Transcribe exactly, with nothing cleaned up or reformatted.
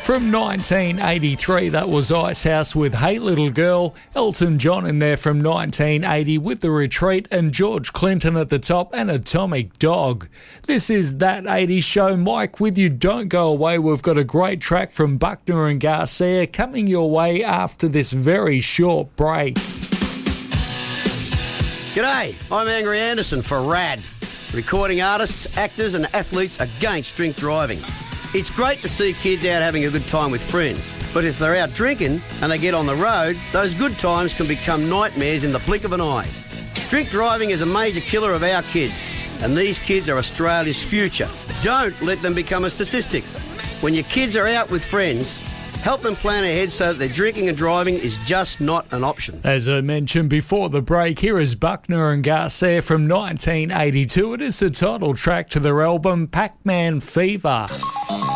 From nineteen eighty-three, that was Icehouse with Hey Little Girl, Elton John in there from nineteen eighty with The Retreat, and George Clinton at the top and Atomic Dog. This is That eighties Show. Mike with you. Don't go away. We've got a great track from Buckner and Garcia coming your way after this very short break. G'day, I'm Angry Anderson for RAD, recording artists, actors and athletes against drink driving. It's great to see kids out having a good time with friends, but if they're out drinking and they get on the road, those good times can become nightmares in the blink of an eye. Drink driving is a major killer of our kids, and these kids are Australia's future. Don't let them become a statistic. When your kids are out with friends, help them plan ahead so that their drinking and driving is just not an option. As I mentioned before the break, here is Buckner and Garcia from nineteen eighty-two. It is the title track to their album Pac-Man Fever.